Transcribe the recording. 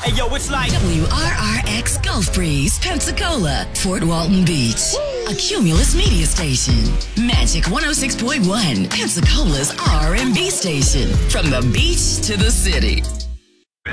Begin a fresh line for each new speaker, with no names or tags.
Hey, yo, it's like
WRRX Gulf Breeze, Pensacola, Fort Walton Beach. A Cumulus media station. Magic 106.1, Pensacola's R&B station. From the beach to the city.